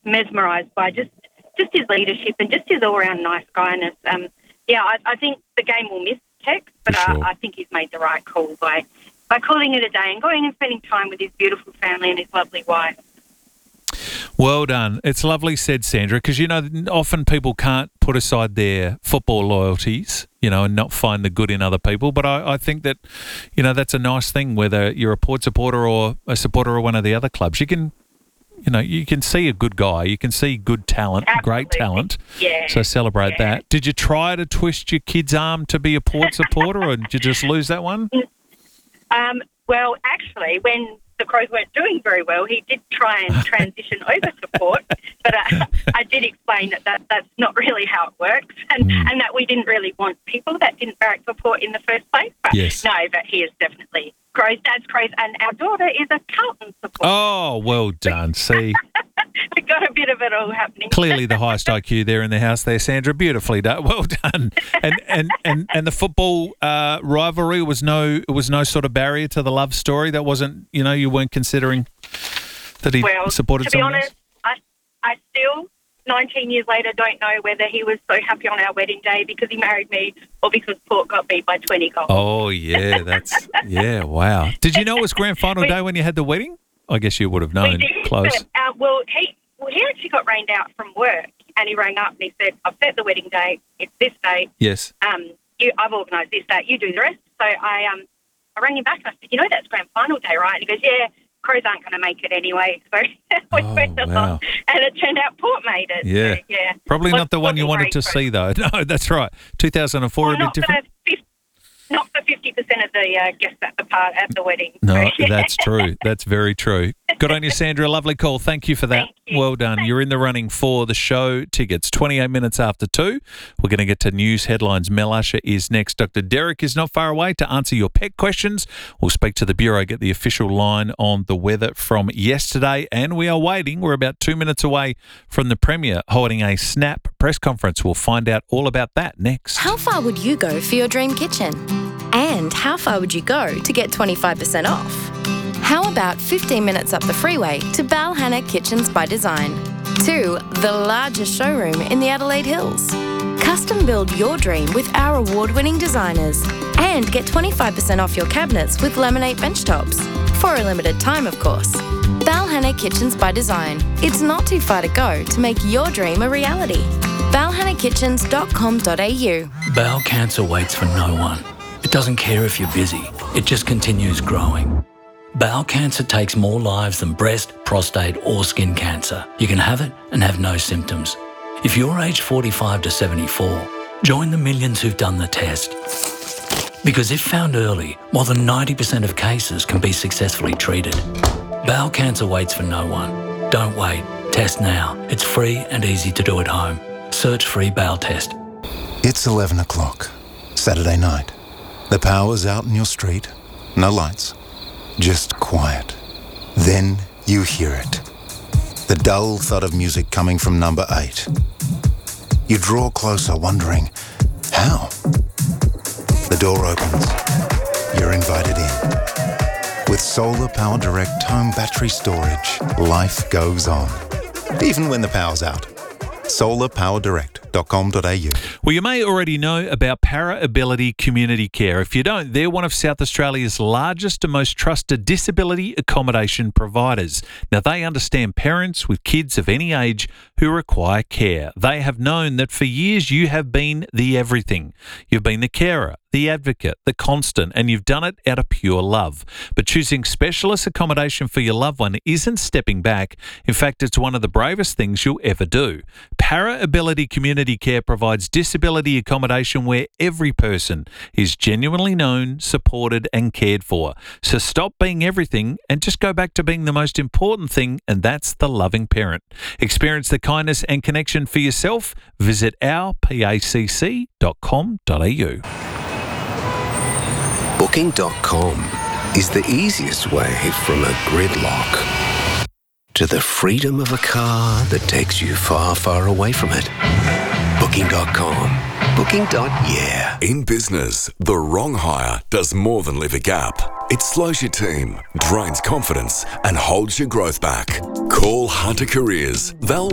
mesmerised by just his leadership and just his all-round nice guyness. I think the game will miss Tex, but For sure. I think he's made the right call by calling it a day and going and spending time with his beautiful family and his lovely wife. Well done. It's lovely said, Sandra, because, often people can't put aside their football loyalties, and not find the good in other people. But I think that, that's a nice thing, whether you're a Port supporter or a supporter of one of the other clubs. You can, you can see a good guy. You can see good talent, great talent. Yeah. So celebrate that. Did you try to twist your kid's arm to be a Port supporter, or did you just lose that one? Well, actually, when the Crows weren't doing very well, he did try and transition over to Port, but I did explain that's not really how it works, and that we didn't really want people that didn't barrack for Port in the first place. But yes. No, but he is definitely Crows, Dad's Crows, and our daughter is a Carlton supporter. Oh, well done. See, we've got a bit of it all happening. Clearly the highest IQ there in the house there, Sandra. Beautifully done. Well done. And the football rivalry was no sort of barrier to the love story. That wasn't, you weren't considering that he supported someone else? To be honest, I still, 19 years later, don't know whether he was so happy on our wedding day because he married me or because Port got beat by 20 goals. Oh, yeah. Wow. Did you know it was grand final day when you had the wedding? I guess you would have known. Close. He actually got rained out from work, and he rang up and he said, "I've set the wedding date. It's this date. Yes. I've organised this date. You do the rest." So I rang him back and I said, "That's grand final day, right?" And he goes, "Yeah, Crows aren't going to make it anyway." So we went along, and it turned out Port made it. Yeah. So, yeah. Probably not the one you wanted to see, though. No, that's right. 2004 a bit different. Not for 50% of the guests at the wedding. No, that's true. That's very true. Good on you, Sandra. Lovely call. Thank you for that. Well done. You're in the running for the show tickets. 28 minutes after 2. We're going to get to news headlines. Mel Usher is next. Dr. Derek is not far away to answer your pet questions. We'll speak to the Bureau, get the official line on the weather from yesterday. And we are waiting. We're about 2 minutes away from the Premier holding a snap press conference. We'll find out all about that next. How far would you go for your dream kitchen? And how far would you go to get 25% off? How about 15 minutes up the freeway to Balhanna Kitchens by Design? To the largest showroom in the Adelaide Hills. Custom build your dream with our award-winning designers. And get 25% off your cabinets with laminate bench tops. For a limited time, of course. Balhanna Kitchens by Design. It's not too far to go to make your dream a reality. balhannakitchens.com.au. Bowel cancer waits for no one. It doesn't care if you're busy. It just continues growing. Bowel cancer takes more lives than breast, prostate or skin cancer. You can have it and have no symptoms. If you're aged 45 to 74, join the millions who've done the test. Because if found early, more than 90% of cases can be successfully treated. Bowel cancer waits for no one. Don't wait. Test now. It's free and easy to do at home. Search free bowel test. It's 11 o'clock, Saturday night. The power's out in your street. No lights. Just quiet. Then you hear it. The dull thud of music coming from number 8. You draw closer, wondering, how? The door opens. You're invited in. With Solar Power Direct home battery storage, life goes on. Even when the power's out. solarpowerdirect.com.au. Well, you may already know about Para Ability Community Care. If you don't, they're one of South Australia's largest and most trusted disability accommodation providers. Now, they understand parents with kids of any age who require care. They have known that for years you have been the everything. You've been the carer, the advocate, the constant, and you've done it out of pure love. But choosing specialist accommodation for your loved one isn't stepping back. In fact, it's one of the bravest things you'll ever do. Para Ability Community Care provides disability accommodation where every person is genuinely known, supported and cared for. So stop being everything and just go back to being the most important thing, and that's the loving parent. Experience the kindness and connection for yourself. Visit ourpacc.com.au. Booking.com is the easiest way from a gridlock to the freedom of a car that takes you far, far away from it. Booking.com. Booking.yeah. In business, the wrong hire does more than leave a gap. It slows your team, drains confidence, and holds your growth back. Call Hunter Careers. They'll